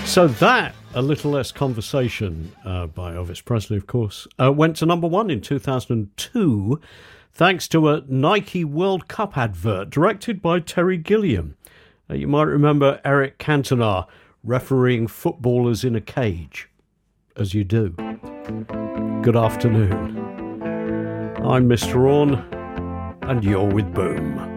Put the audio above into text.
So that, A Little Less Conversation, by Elvis Presley, of course, went to number one in 2002, thanks to a Nike World Cup advert directed by Terry Gilliam. You might remember Eric Cantona refereeing footballers in a cage, as you do. Good afternoon. I'm Mr. Orne, and you're with Boom.